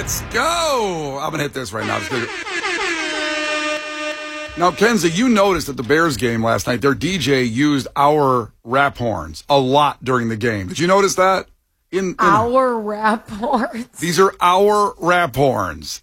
Let's go. I'm going to hit this right now. Now, Kenzie, you noticed at the Bears game last night, their DJ used our rap horns a lot during the game. Did you notice that? Our rap horns? These are our rap horns.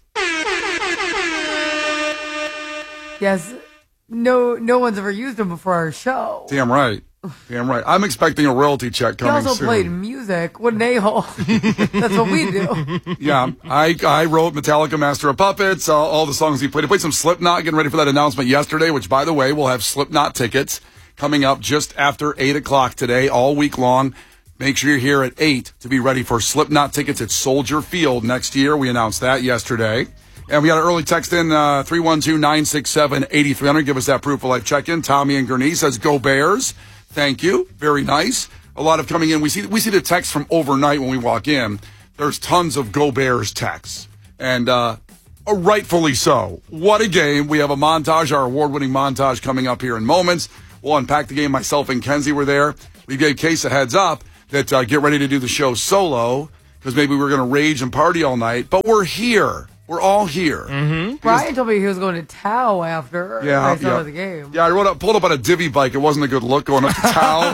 Yes. No one's ever used them before our show. Damn right. Damn right. I'm expecting a royalty check coming soon. He also played music. What an a-hole. That's what we do. Yeah, I wrote Metallica, Master of Puppets, all the songs he played. He played some Slipknot, getting ready for that announcement yesterday, which, by the way, we'll have Slipknot tickets coming up just after 8 o'clock today, all week long. Make sure you're here at 8 to be ready for Slipknot tickets at Soldier Field next year. We announced that yesterday. And we got an early text in, 312-967-8300. Give us that proof of life check-in. Tommy and Gurney says, go Bears. Thank you. Very nice. A lot of coming in. We see the text from overnight when we walk in. There's tons of Go Bears texts. And rightfully so. What a game. We have a montage, our award-winning montage coming up here in moments. We'll unpack the game. Myself and Kenzie were there. We gave Case a heads up that get ready to do the show solo because maybe we're going to rage and party all night. But we're here. We're all here. Mm-hmm. Brian told me he was going to Tao after I saw the game. Yeah, I pulled up on a divvy bike. It wasn't a good look going up to Tao.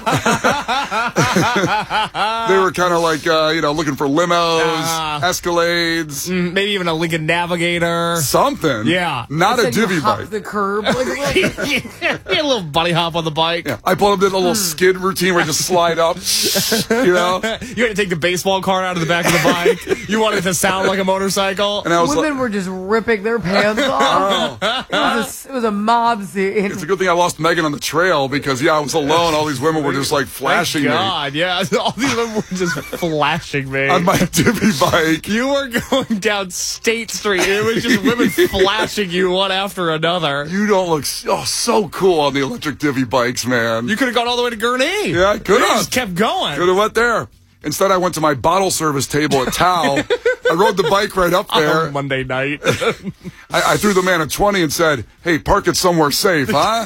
They were kind of like, looking for limos, Escalades. Maybe even a Lincoln Navigator. Something. Yeah. Not a divvy hop bike. The curb. A little bunny hop on the bike. Yeah. I pulled up did a little skid routine where I just slide up. You had to take the baseball card out of the back of the bike. You wanted it to sound like a motorcycle. And I was Women were just ripping their pants off. It was a mob scene. It's a good thing I lost Megan on the trail because, I was alone. All these women were just like flashing me. God, yeah. All these women were just flashing me. On my divvy bike. You were going down State Street. It was just women flashing you one after another. You don't look so cool on the electric divvy bikes, man. You could have gone all the way to Gurney. Yeah, I could have. Just kept going. Could have went there. Instead, I went to my bottle service table at Tao. I rode the bike right up there. On Monday night. I threw the man a 20 and said, hey, park it somewhere safe, huh?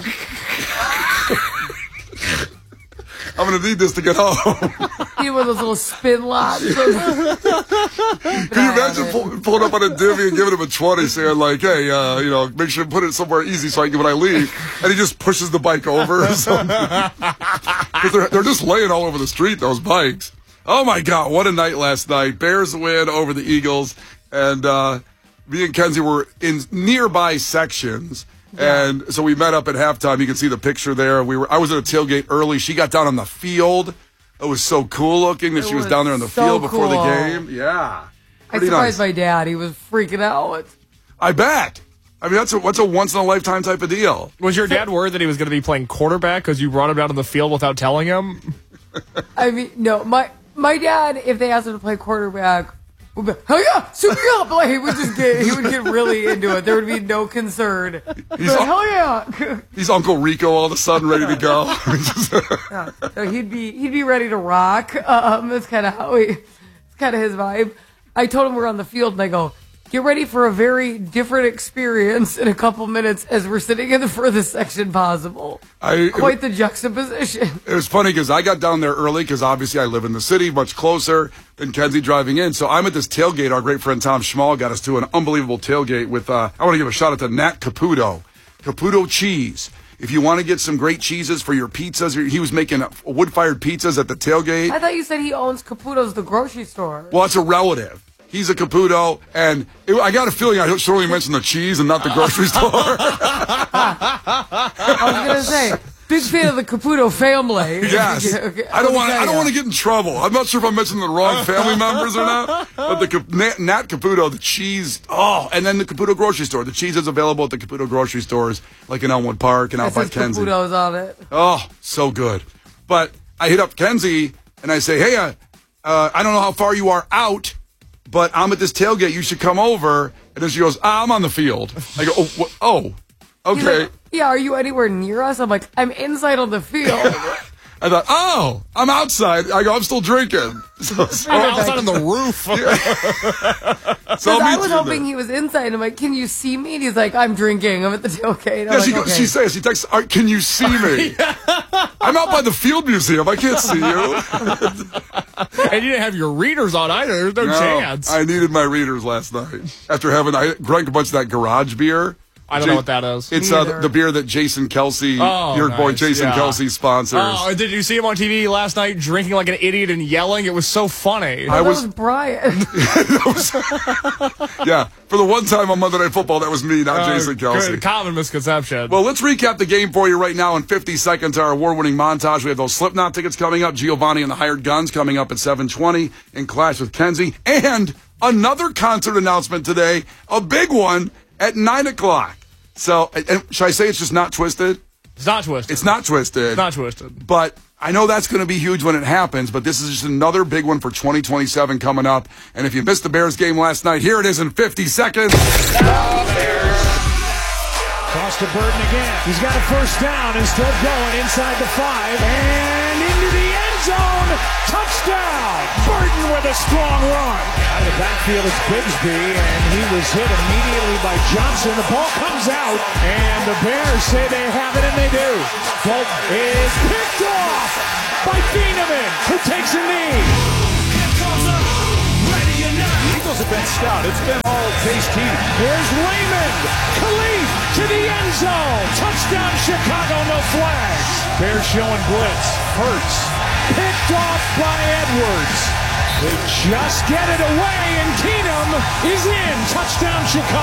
I'm going to need this to get home. You know, one of those little spin lots. Can you imagine pulling up on a divvy and giving him a 20 saying, like, hey, make sure to put it somewhere easy so I can, when I leave. And he just pushes the bike over or something. Because they're just laying all over the street, those bikes. Oh, my God, what a night last night. Bears win over the Eagles. And me and Kenzie were in nearby sections. Yeah. And so we met up at halftime. You can see the picture there. I was at a tailgate early. She got down on the field. It was so cool looking that she was down there on the field before the game. Yeah. I surprised my dad. He was freaking out. I bet. I mean, that's a once-in-a-lifetime type of deal. Was your dad worried that he was going to be playing quarterback because you brought him down on the field without telling him? I mean, no. My dad, if they asked him to play quarterback, would be, hell yeah, suit me up. Like, he would get really into it. There would be no concern. Hell yeah. He's Uncle Rico all of a sudden ready to go. So he'd be ready to rock. That's kind of it's kind of his vibe. I told him we're on the field and I go, get ready for a very different experience in a couple minutes as we're sitting in the furthest section possible. Quite the juxtaposition. It was funny because I got down there early because obviously I live in the city, much closer than Kenzie driving in. So I'm at this tailgate. Our great friend Tom Schmall got us to an unbelievable tailgate with, I want to give a shout out to Nat Caputo. Caputo Cheese. If you want to get some great cheeses for your pizzas, he was making wood-fired pizzas at the tailgate. I thought you said he owns Caputo's, the grocery store. Well, it's a relative. He's a Caputo, and I got a feeling I should only mention the cheese and not the grocery store. I was going to say, big fan of the Caputo family. Yes. Okay. I don't want to get in trouble. I'm not sure if I'm mentioning the wrong family members or not. But the Nat Caputo, the cheese, and then the Caputo grocery store. The cheese is available at the Caputo grocery stores, like in Elmwood Park and out by Kenzie. Caputo's on it. Oh, so good. But I hit up Kenzie, and I say, hey, I don't know how far you are out, but I'm at this tailgate. You should come over. And then she goes, I'm on the field. I go, okay. Like, yeah, are you anywhere near us? I'm like, I'm inside on the field. I thought, oh, I'm outside. I go, I'm still drinking. So outside on the roof. so I was hoping he was inside. I'm like, can you see me? And he's like, I'm drinking. I'm at the tailgate. I'm Yeah, she says, she texts, can you see me? I'm out by the Field Museum. I can't see you. And you didn't have your readers on either. There's no chance. I needed my readers last night. After I drank a bunch of that garage beer. I don't know what that is. It's the beer that Jason Kelsey, your boy Jason Kelsey sponsors. Oh, did you see him on TV last night drinking like an idiot and yelling? It was so funny. That was Brian. Yeah, for the one time on Monday Night Football, that was me, not Jason Kelsey. Good, common misconception. Well, let's recap the game for you right now in 50 seconds. Our award-winning montage. We have those Slipknot tickets coming up. Giovanni and the Hired Guns coming up at 7:20 in Clash with Kenzie. And another concert announcement today, a big one at 9 o'clock. So, should I say it's just not Twisted? It's not Twisted. It's not Twisted. It's not Twisted. But I know that's going to be huge when it happens, but this is just another big one for 2027 coming up. And if you missed the Bears game last night, here it is in 50 seconds. Cross to Burton again. He's got a first down and still going inside the 5 and into the end zone. Touchdown! Burton with a strong run. Out of the backfield is Bigsby, and he was hit immediately by Johnson. The ball comes out, and the Bears say they have it, and they do. Bolton is picked off by Bieneman, who takes a knee. Eagles have been stout. It's been all Case Keenum. Here's Raymond. Khalif to the end zone. Touchdown Chicago, no flags. Bears showing blitz. Hurts. Picked off by Edwards. They just get it away, and Keenum is in. Touchdown Chicago.